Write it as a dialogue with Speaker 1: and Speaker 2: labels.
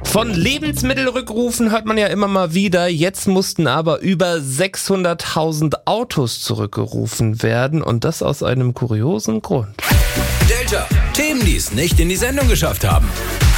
Speaker 1: Von Lebensmittelrückrufen hört man ja immer mal wieder. Jetzt mussten aber über 600.000 Autos zurückgerufen werden und das aus einem kuriosen Grund.
Speaker 2: Delta, Themen, die es nicht in die Sendung geschafft haben.